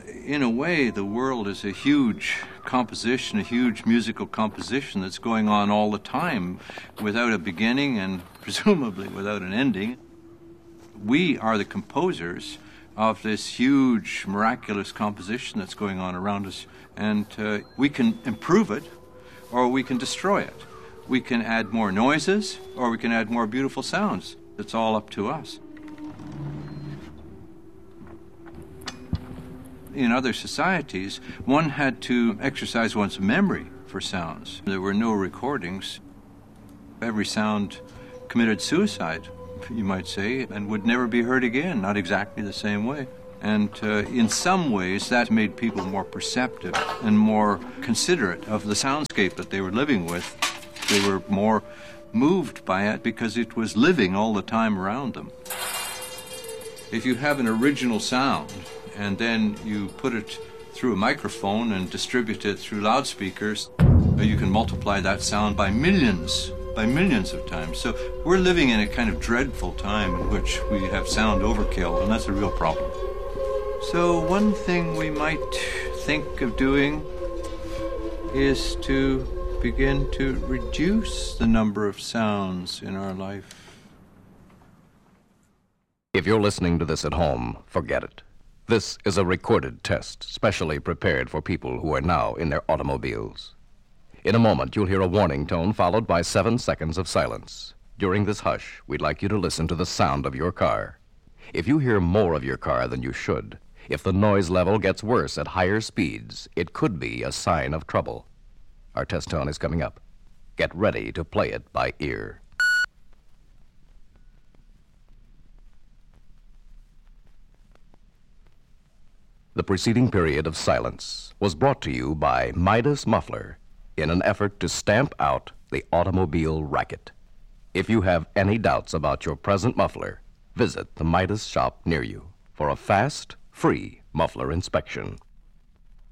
In a way, the world is a huge composition, a huge musical composition that's going on all the time without a beginning and presumably without an ending. We are the composers of this huge, miraculous composition that's going on around us, and we can improve it or we can destroy it. We can add more noises or we can add more beautiful sounds. It's all up to us. In other societies, one had to exercise one's memory for sounds. There were no recordings. Every sound committed suicide, you might say, and would never be heard again, not exactly the same way. And in some ways, that made people more perceptive and more considerate of the soundscape that they were living with. They were more moved by it because it was living all the time around them. If you have an original sound, and then you put it through a microphone and distribute it through loudspeakers, you can multiply that sound by millions of times. So we're living in a kind of dreadful time in which we have sound overkill, and that's a real problem. So one thing we might think of doing is to begin to reduce the number of sounds in our life. If you're listening to this at home, forget it. This is a recorded test, specially prepared for people who are now in their automobiles. In a moment, you'll hear a warning tone followed by 7 seconds of silence. During this hush, we'd like you to listen to the sound of your car. If you hear more of your car than you should, if the noise level gets worse at higher speeds, it could be a sign of trouble. Our test tone is coming up. Get ready to play it by ear. The preceding period of silence was brought to you by Midas Muffler in an effort to stamp out the automobile racket. If you have any doubts about your present muffler, visit the Midas shop near you for a fast, free muffler inspection.